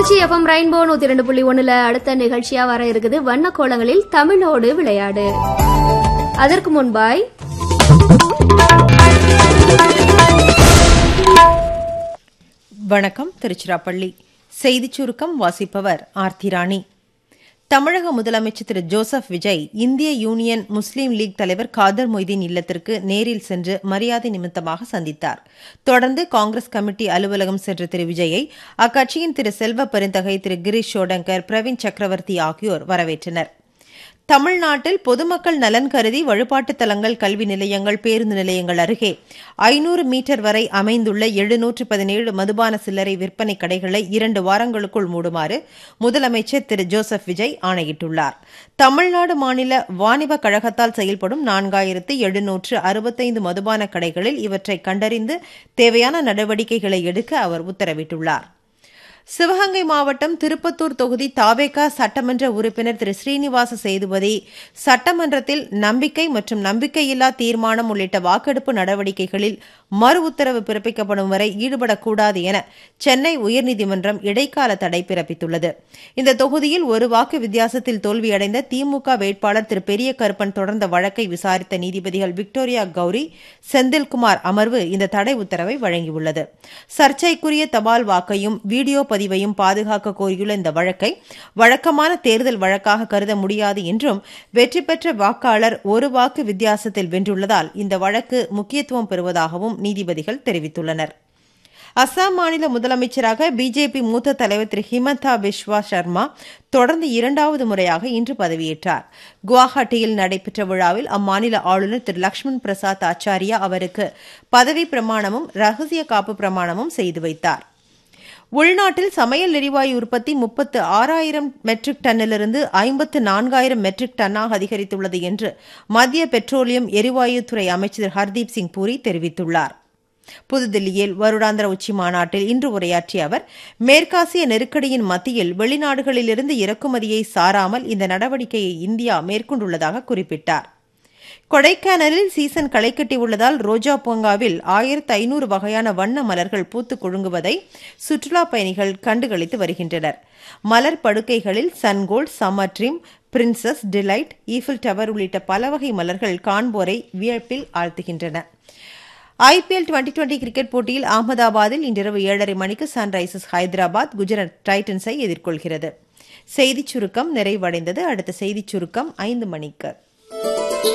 Trichy FM rainbow 102.1 அடுத்த நிகழ்ச்சியா வர இருக்குது வண்ண கோலங்களில் தமிழோடு விளையாடு. அதற்கு முன்பாய் வணக்கம். திருச்சிராப்பள்ளி செய்திச் சுருக்கம் வாசிப்பவர் ஆர்த்திராணி. தமிழக முதலமைச்சர் திரு ஜோசப் விஜய் இந்திய யூனியன் முஸ்லீம் லீக் தலைவர் காதர் மொய்தீன் இல்லத்திற்கு நேரில் சென்று மரியாதை நிமித்தமாக சந்தித்தார். தொடர்ந்து காங்கிரஸ் கமிட்டி அலுவலகம் சென்ற திரு விஜயை அக்கட்சியின் திரு செல்வ பெருந்தகை, திரு கிரீஷ் ஷோடங்கர், பிரவீன் சக்கரவர்த்தி ஆகியோர் வரவேற்றனர். தமிழ்நாட்டில் பொதுமக்கள் நலன் கருதி வழிபாட்டுத் தலங்கள், கல்வி நிலையங்கள், பேருந்து நிலையங்கள் அருகே 500 மீட்டர் வரை அமைந்துள்ள 717 மதுபான சில்லறை விற்பனை கடைகளை 2 வாரங்களுக்குள் மூடுமாறு முதலமைச்சர் திரு ஜோசப் விஜய் ஆணையிட்டுள்ளார். தமிழ்நாடு மாநில வாணிப கழகத்தால் செயல்படும் 4765 மதுபான கடைகளில் இவற்றை கண்டறிந்து தேவையான நடவடிக்கைகளை எடுக்க அவர் உத்தரவிட்டுள்ளார். சிவகங்கை மாவட்டம் திருப்பத்தூர் தொகுதி தாவேகா சட்டமன்ற உறுப்பினர் திரு ஸ்ரீனிவாச சேதுபதி சட்டமன்றத்தில் நம்பிக்கை மற்றும் நம்பிக்கையில்லா தீர்மானம் உள்ளிட்ட வாக்கெடுப்பு நடவடிக்கைகளில் மறு உத்தரவு பிறப்பிக்கப்படும் வரை ஈடுபடக்கூடாது என சென்னை உயர்நீதிமன்றம் இடைக்கால தடை பிறப்பித்துள்ளது. இந்த தொகுதியில் ஒரு வாக்கு வித்தியாசத்தில் தோல்வியடைந்த திமுக வேட்பாளர் திரு பெரிய கருப்பன் தொடர்ந்த வழக்கை விசாரித்த நீதிபதிகள் விக்டோரியா கௌரி, செந்தில்குமார் அமர்வு இந்த தடை உத்தரவை வழங்கியுள்ளது. சர்ச்சைக்குரிய தபால் வாக்கையும் வீடியோ பதிவையும் பாதுகாக்க கோரியுள்ள இந்த வழக்கை வழக்கமான தேர்தல் வழக்காக கருத முடியாது என்றும், வெற்றி பெற்ற வாக்காளர் ஒரு வாக்கு வித்தியாசத்தில் வென்றுள்ளதால் இந்த வழக்கு முக்கியத்துவம் பெறுவதாகவும் நீதிபதிகள் தெரிவித்துள்ளனர். அசாம் மாநில முதலமைச்சராக பிஜேபி மூத்த தலைவர் திரு ஹிமந்தா பிஸ்வா சர்மா தொடர்ந்து 2வது முறையாக இன்று பதவியேற்றார். குவாஹாட்டியில் நடைபெற்ற விழாவில் அம்மாநில ஆளுநர் திரு லக்ஷ்மண் பிரசாத் ஆச்சாரியா அவருக்கு பதவி பிரமாணமும் ரகசிய காப்பு பிரமாணமும் செய்து வைத்தார். உள்நாட்டில் சமையல் எரிவாயு உற்பத்தி 36,000 மெட்ரிக் டன்னிலிருந்து 54,000 மெட்ரிக் டன்னாக அதிகரித்துள்ளது என்று மத்திய பெட்ரோலியம் எரிவாயுத்துறை அமைச்சர் ஹர்தீப் சிங் பூரி தெரிவித்துள்ளார். புதுதில்லியில் வருடாந்திர உச்சி மாநாட்டில் இன்று உரையாற்றிய அவர், மேற்காசிய நெருக்கடியின் மத்தியில் வெளிநாடுகளிலிருந்து இறக்குமதியை சாராமல் இந்த நடவடிக்கையை இந்தியா மேற்கொண்டுள்ளதாக குறிப்பிட்டார். கொடைக்கானலில் சீசன் களைக்கட்டி உள்ளதால் ரோஜா பூங்காவில் 1500 வகையான வண்ண மலர்கள் பூத்து குலுங்குவதை சுற்றுலா பயணிகள் கண்டுகளித்து வருகின்றனர். மலர் படுக்கைகளில் சன்கோல்ட், summer dream, princess, delight, Eiffel tower உள்ளிட்ட பல வகை மலர்கள் காண்போரை வியப்பில் ஆழ்த்துகின்றன. ஐபிஎல் 2020 கிரிக்கெட் போட்டியில் அகமதாபாத்தில் இன்றிரவு 7:30 மணிக்கு சன்ரைசர்ஸ் ஹைதராபாத் குஜராத் டைட்டன்ஸை எதிர்கொள்கிறது. செய்திச் சுருக்கம் நிறைவடைந்தது. அடுத்த செய்திச் சுருக்கம் 5 மணிக்கு.